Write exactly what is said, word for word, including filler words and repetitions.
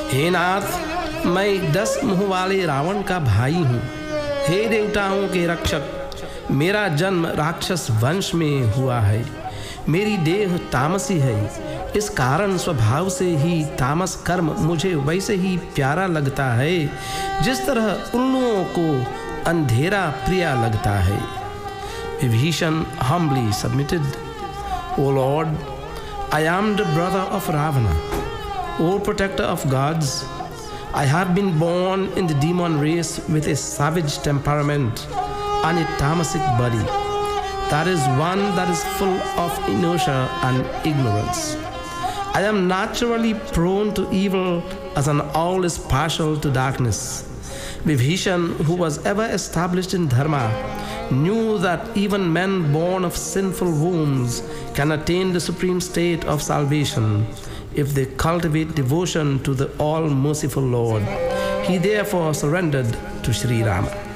हे नाथ, मैं दस मुंह वाले रावण का भाई हूँ। हे देवताओं के रक्षक, मेरा जन्म राक्षस वंश में हुआ है। मेरी देह तामसी है, इस कारण स्वभाव से ही तामस कर्म मुझे वैसे ही प्यारा लगता है जिस तरह उल्लुओं को अंधेरा प्रिया लगता है। Vibhishan humbly submitted, O Lord, I am the brother of Ravana. O protector of gods, I have been born in the demon race with a savage temperament and a tamasic body. That is one that is full of inertia and ignorance. I am naturally prone to evil as an owl is partial to darkness. Vibhishan, who was ever established in dharma, knew that even men born of sinful wombs can attain the supreme state of salvation if they cultivate devotion to the all-merciful Lord. He therefore surrendered to Sri Rama.